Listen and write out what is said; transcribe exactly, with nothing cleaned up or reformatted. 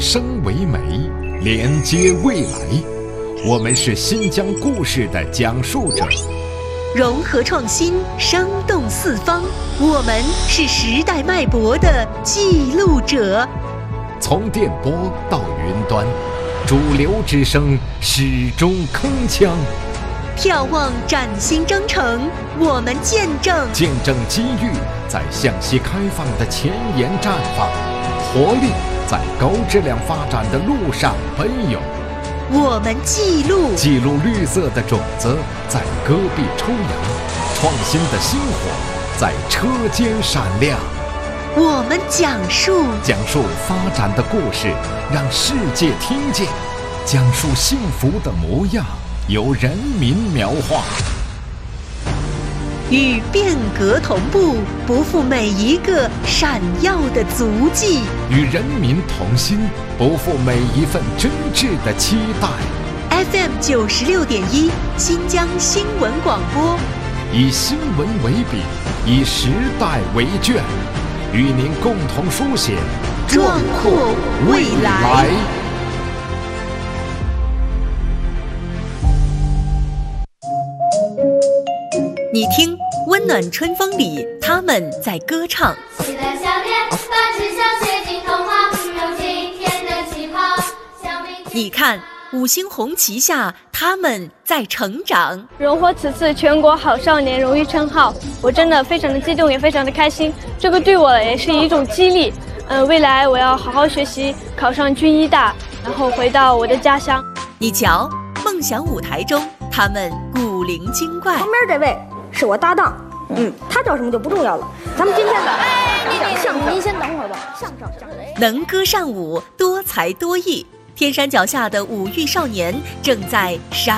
声为媒，连接未来。我们是新疆故事的讲述者， 融合创新，生动四方。我们是时代脉搏的记录者。 从电波到云端，主流之声始终铿锵。 眺望崭新征程，我们见证见证机遇在向西开放的前沿绽放，活力在高质量发展的路上奔涌。 我们记录记录绿色的种子在戈壁抽芽，创新的星火在车间闪亮。 我们讲述讲述发展的故事，让世界听见；讲述幸福的模样，由人民描画。 与变革同步，不负每一个闪耀的足迹； 与人民同心，不负每一份真挚的期待。 F M 九十六点一，新疆新闻广播， 以新闻为笔，以时代为卷，与您共同书写壮阔未来。你听，温暖春风里，他们在歌唱。 喜乐笑脸，把志向写进童话，有今天的起跑，向明天。 你看，五星红旗下，他们在成长。 荣获此次全国好少年荣誉称号，我真的非常的激动，也非常的开心。这个对我也是一种激励。呃，未来我要好好学习，考上军医大，然后回到我的家乡。 你瞧，梦想舞台中，他们古灵精怪。 旁边这位是我搭档，嗯，他叫什么就不重要了。咱们今天的讲相声，您先等会儿吧。相声相声， 能歌善舞，多才多艺，天山脚下的五育少年正在闪